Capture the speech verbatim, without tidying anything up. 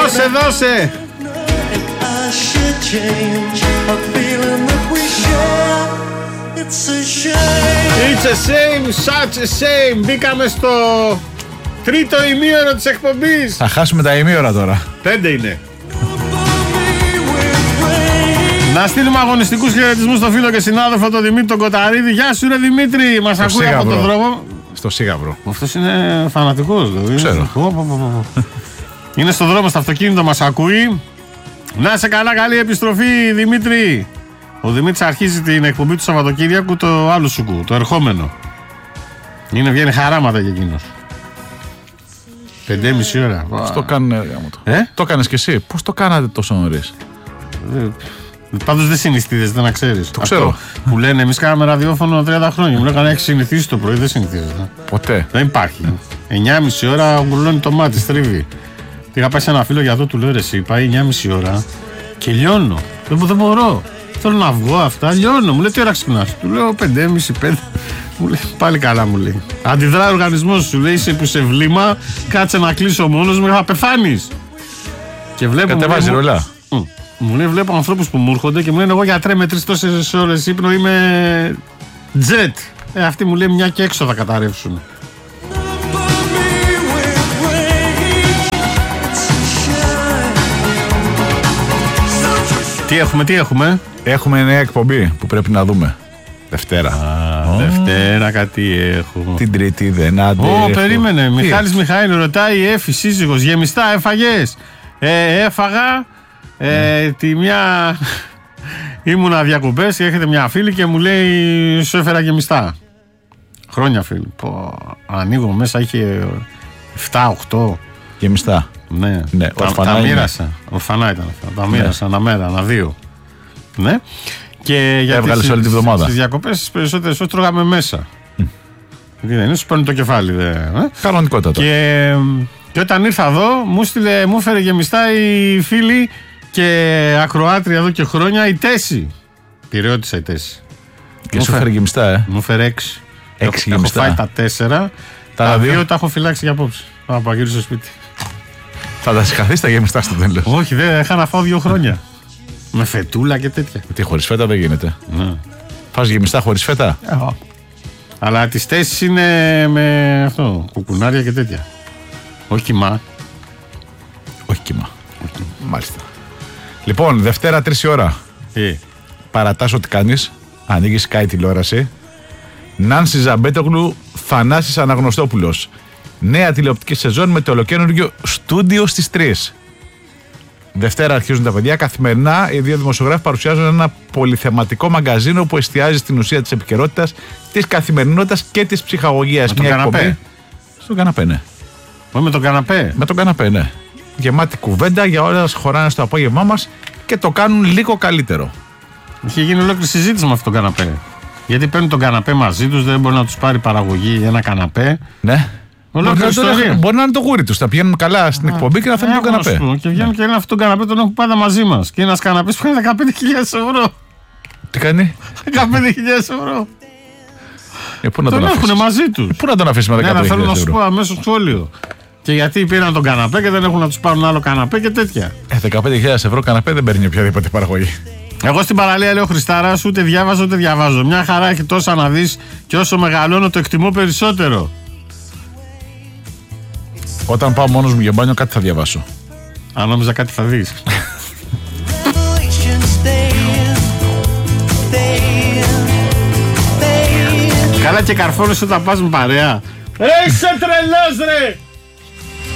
Δώσε, δώσε. It's a shame, such a shame. Μπήκαμε στο τρίτο ημίωρο της εκπομπής. Θα χάσουμε τα ημίωρα τώρα. Πέντε είναι. Να στείλουμε αγωνιστικούς χαιρετισμούς στο φίλο και συνάδελφο τον Δημήτρη τον Κοταρίδη. Γεια σου ρε Δημήτρη, μας ακούει από τον δρόμο. Στο Σίγαβρο. Αυτός είναι φανατικός δηλαδή. Ξέρω. Είναι στο δρόμο, στο αυτοκίνητο, μας ακούει. Να είσαι καλά, καλή επιστροφή Δημήτρη. Ο Δημήτρης αρχίζει την εκπομπή του Σαββατοκύριακου το άλλο σουκού, το ερχόμενο. Είναι, βγαίνει χαράματα για εκείνος. Πεντέ μισή ώρα. Πώς το κάνουν, ε? Το κάνεις κι εσύ. Πώς το κάνατε τόσο νωρίς? Ε, πάντως δεν συνηθίζεσαι, δεν να ξέρεις. Το ξέρω. Αυτό που λένε, εμείς κάναμε ραδιόφωνο τριάντα χρόνια. Μου λέγανε, έχει συνηθίσει το πρωί, δεν συνηθίζεσαι. Ποτέ. Δεν υπάρχει. εννιά και μισή ώρα γουρλώνει το μάτι, στρίβει. Είχα πάει σε ένα φίλο για αυτό, του λέω ρε, εσύ πάει εννιά και μισή ώρα και λιώνω. Δεν, δεν μπορώ. Θέλω να βγω αυτά, λιώνω. Μου λέει τι ώρα ξυπνάς? Του λέω πέντε και μισή, πέντε. Μου λέει πάλι καλά, μου λέει. Αντιδράει ο οργανισμός σου, λέει είσαι που σε βλήμα, κάτσε να κλείσω μόνος μου, θα πεθάνεις. Και βλέπω. Κατεβάζει ρολά. Μου, μου λέει βλέπω ανθρώπους που μου έρχονται και μου λένε εγώ γιατρέ με τρεις τόσες ώρες ύπνο είμαι τζετ. Ε, αυτοί μου λέει μια και έξω θα καταρρεύσουν. Τι έχουμε, τι έχουμε? Έχουμε νέα εκπομπή που πρέπει να δούμε. Δευτέρα. Α, oh. Δευτέρα κάτι έχω. Την Τρίτη δεν αντέχω. Ω, περίμενε. Μιχάλης Μιχαήλ ρωτάει, Εφη σύζυγος, γεμιστά έφαγες? Ε, έφαγα. Ε, τη μια... Ήμουνα διακοπές και έρχεται μια φίλη και μου λέει σου έφερα γεμιστά. Χρόνια φίλη. Πω, ανοίγω μέσα, είχε εφτά οκτώ. Γεμιστά. Ναι, ναι, τα, τα μοίρασα. Ορφανά ήταν αυτά. Τα μοίρασα ένα μέρα, ένα δύο. Ναι. Και έβγαλες όλη τη βδομάδα. Στις διακοπές τις περισσότερες ώρες τρώγαμε μέσα. Mm. Γιατί δεν είναι, σου παίρνει το κεφάλι. Δε, ε? Κανονικότατα. Και, και όταν ήρθα εδώ, μου στείλε, μου έφερε γεμιστά η φίλη και ακροάτρια εδώ και χρόνια η Τέση. Πειραιώτησα η Τέση. Και μου σου έφερε γεμιστά, ε. Μου έφερε έξι. Έξι έχω, γεμιστά. Έχω φάει τα τέσσερα. Τα, τα δύο τα έχω φυλάξει για απόψε. Θα παγγείλω στο σπίτι. Θα τα συγχαθείς τα γεμιστά στο τέλος? Όχι, δεν είχα να φάω δύο χρόνια. Με φετούλα και τέτοια. Τι, χωρίς φέτα δεν γίνεται. Ναι. Φας γεμιστά χωρίς φέτα? Yeah. Αλλά τις θέσεις είναι με αυτό, κουκουνάρια και τέτοια. Όχι κιμά. Όχι κιμά. Όχι. Μάλιστα. Λοιπόν, Δευτέρα τρεις η ώρα. Yeah. Παρατάς ό,τι κάνεις. Ανοίγεις Sky τηλεόραση. Νάνση Ζαμπέτογλου, Θανάσης Αναγνωστόπουλος. Νέα τηλεοπτική σεζόν με το ολοκαίνουργιο στούντιο στις τρεις. Δευτέρα αρχίζουν τα παιδιά. Καθημερινά οι δύο δημοσιογράφοι παρουσιάζουν ένα πολυθεματικό μαγκαζίνο που εστιάζει στην ουσία της επικαιρότητας, της καθημερινότητας και της ψυχαγωγίας. Με τον καναπέ. Στον καναπέ, ναι. Όχι με τον καναπέ. Με τον καναπέ, ναι. Γεμάτη κουβέντα για όλα χωράνε στο απόγευμά μας και το κάνουν λίγο καλύτερο. Είχε γίνει ολόκληρη συζήτηση με αυτόν τον καναπέ. Γιατί παίρνουν τον καναπέ μαζί τους, δεν μπορεί να τους πάρει παραγωγή ένα καναπέ. Ναι. Μπορεί να, μπορεί να είναι το γούρι τους. Θα πηγαίνουν καλά στην εκπομπή και να φέρνουν τον καναπέ. Πω, και βγαίνουν ναι. Και ένα αυτόν τον καναπέ τον έχουν πάντα μαζί μας. Και ένας καναπές που είναι δεκαπέντε χιλιάδες ευρώ. Τι κάνει? δεκαπέντε χιλιάδες ευρώ. Ε, πού να τον, τον έχουν μαζί τους. Ε, πού να τον αφήσει με δεκαπέντε χιλιάδες ευρώ? Ναι, θέλω να σου πω αμέσως σχόλιο. Και γιατί πήραν τον καναπέ και δεν έχουν να τους πάρουν άλλο καναπέ και τέτοια. Ε, δεκαπέντε χιλιάδες ευρώ καναπέ δεν παίρνει οποιαδήποτε παραγωγή. Εγώ στην παραλία λέω Χριστάρας, ούτε διάβαζω ούτε διαβάζω. Μια χαρά έχει τόσα να δεις και όσο μεγαλώνω το εκτιμώ περισσότερο. Όταν πάω μόνος μου για μπάνιο κάτι θα διαβάσω. Αν νόμιζα κάτι θα δεις. Καλά και καρφώνεις όταν πας με παρέα. Ρε είσαι τρελός ρε!